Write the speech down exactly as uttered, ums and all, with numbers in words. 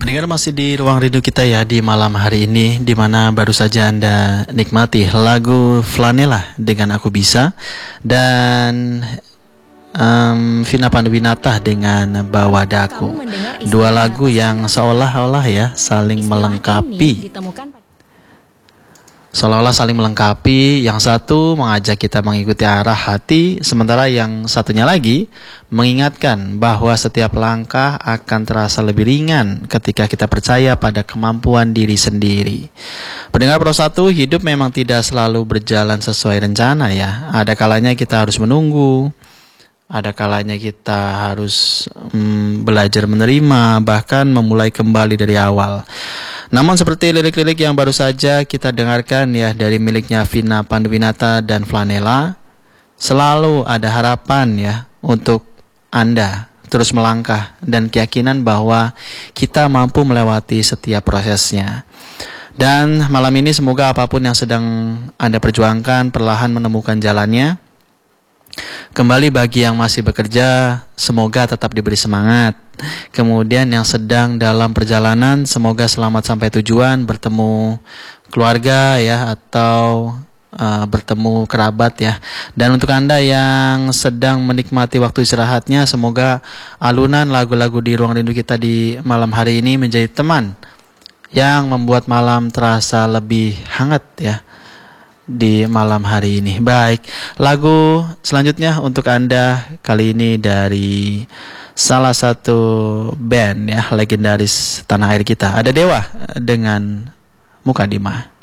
Pendengar masih di ruang rindu kita ya di malam hari ini, di mana baru saja Anda nikmati lagu Flanela dengan Aku Bisa, dan um, Vina Panduwinata dengan Bawa Daku. Dua lagu yang seolah-olah ya saling melengkapi. Seolah-olah saling melengkapi, yang satu mengajak kita mengikuti arah hati, sementara yang satunya lagi mengingatkan bahwa setiap langkah akan terasa lebih ringan ketika kita percaya pada kemampuan diri sendiri. Pendengar Pro satu, hidup memang tidak selalu berjalan sesuai rencana ya. Ada kalanya kita harus menunggu, ada kalanya kita harus hmm, belajar menerima, bahkan memulai kembali dari awal. Namun seperti lirik-lirik yang baru saja kita dengarkan ya dari miliknya Vina Panduwinata dan Flanela, selalu ada harapan ya untuk Anda terus melangkah dan keyakinan bahwa kita mampu melewati setiap prosesnya. Dan malam ini semoga apapun yang sedang Anda perjuangkan perlahan menemukan jalannya. Kembali bagi yang masih bekerja, semoga tetap diberi semangat. Kemudian yang sedang dalam perjalanan, semoga selamat sampai tujuan, bertemu keluarga ya, atau uh, bertemu kerabat ya. Dan untuk Anda yang sedang menikmati waktu istirahatnya, semoga alunan lagu-lagu di ruang rindu kita di malam hari ini menjadi teman yang membuat malam terasa lebih hangat ya di malam hari ini. Baik, lagu selanjutnya untuk Anda kali ini dari salah satu band ya legendaris tanah air kita. Ada Dewa dengan Mukadimah.